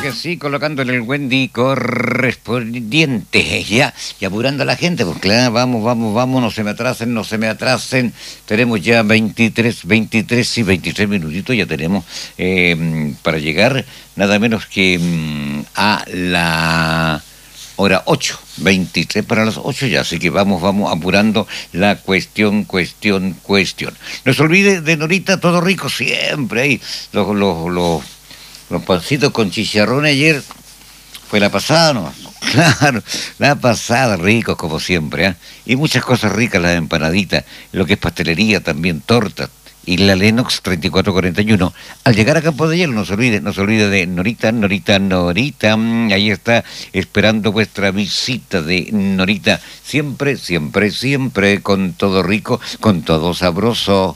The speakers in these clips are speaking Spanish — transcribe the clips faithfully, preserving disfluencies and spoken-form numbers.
que sí, colocándole el Wendy correspondiente, ya, y apurando a la gente, porque claro, vamos, vamos, vamos, no se me atrasen, no se me atrasen. Tenemos ya veintitrés, veintitrés y veintitrés minutitos, ya tenemos eh, para llegar nada menos que mm, a la hora ocho, veintitrés para las ocho ya, así que vamos, vamos apurando la cuestión, cuestión, cuestión. No se olvide de Norita, todo rico siempre ahí, los, los, los, los pancitos con chicharrón ayer, fue la pasada, ¿no? Claro, la pasada, ricos como siempre, ¿eh? Y muchas cosas ricas, las empanaditas, lo que es pastelería también, tortas. Y la Lennox treinta y cuatro cuarenta y uno. Al llegar a Campo de Hielo, no se olvide, no se olvide de Norita, Norita, Norita. Ahí está, esperando vuestra visita de Norita. Siempre, siempre, siempre, con todo rico, con todo sabroso.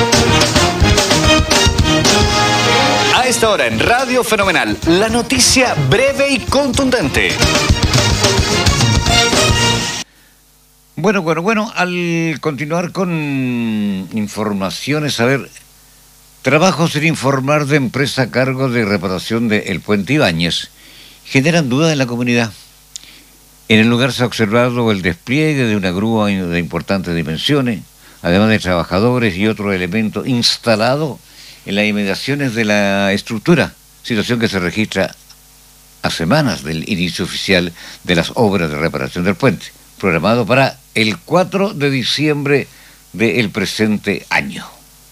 A esta hora en Radio Fenomenal, la noticia breve y contundente. Bueno, bueno, bueno, al continuar con informaciones, a ver, trabajo sin informar de empresa a cargo de reparación del Puente Ibáñez generan dudas en la comunidad. En el lugar se ha observado el despliegue de una grúa de importantes dimensiones, además de trabajadores y otros elementos instalados en las inmediaciones de la estructura, situación que se registra a semanas del inicio oficial de las obras de reparación del puente, programado para el cuatro de diciembre del presente año.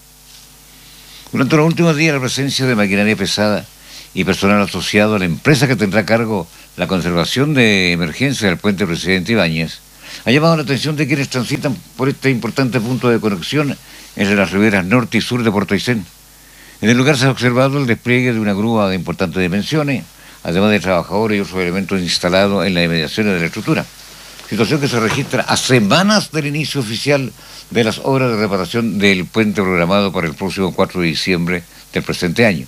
Durante los últimos días, la presencia de maquinaria pesada y personal asociado a la empresa que tendrá a cargo la conservación de emergencia del puente Presidente Ibáñez ha llamado la atención de quienes transitan por este importante punto de conexión entre las riberas norte y sur de Puerto Aysén. En el lugar se ha observado el despliegue de una grúa de importantes dimensiones, además de trabajadores y otros elementos instalados en las inmediaciones de la estructura. Situación que se registra a semanas del inicio oficial de las obras de reparación del puente programado para el próximo cuatro de diciembre del presente año.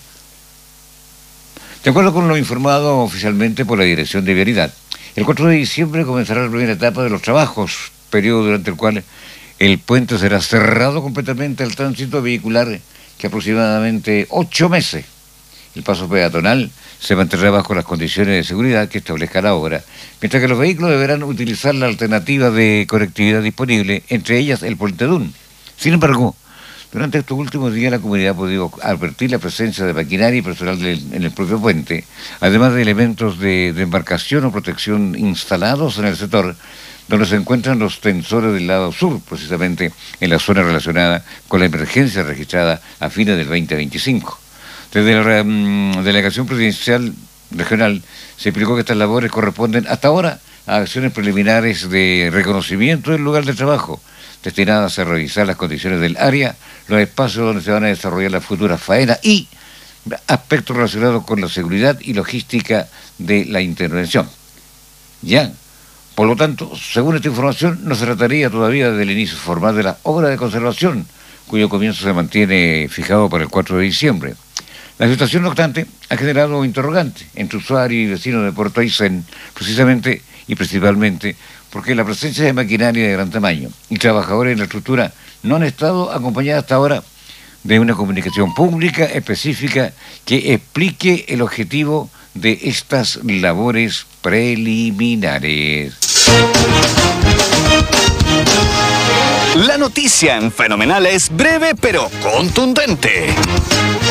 De acuerdo con lo informado oficialmente por la Dirección de Vialidad, el cuatro de diciembre comenzará la primera etapa de los trabajos, periodo durante el cual el puente será cerrado completamente al tránsito vehicular, que aproximadamente ocho meses. El paso peatonal se mantendrá bajo las condiciones de seguridad que establezca la obra, mientras que los vehículos deberán utilizar la alternativa de conectividad disponible, entre ellas el Puente Dun. Sin embargo, durante estos últimos días la comunidad ha podido advertir la presencia de maquinaria y personal de, en el propio puente, además de elementos de, de embarcación o protección instalados en el sector, donde se encuentran los tensores del lado sur, precisamente en la zona relacionada con la emergencia registrada a fines del veinte veinticinco. Desde la um, Delegación Presidencial Regional se explicó que estas labores corresponden hasta ahora a acciones preliminares de reconocimiento del lugar de trabajo, destinadas a revisar las condiciones del área, los espacios donde se van a desarrollar las futuras faenas y aspectos relacionados con la seguridad y logística de la intervención. Ya, por lo tanto, según esta información, no se trataría todavía del inicio formal de la obra de conservación, cuyo comienzo se mantiene fijado para el cuatro de diciembre. La situación, no obstante, ha generado interrogantes entre usuarios y vecinos de Puerto Aysén, precisamente y principalmente porque la presencia de maquinaria de gran tamaño y trabajadores en la estructura no han estado acompañadas hasta ahora de una comunicación pública específica que explique el objetivo de estas labores preliminares. La noticia en Fenomenal es breve pero contundente.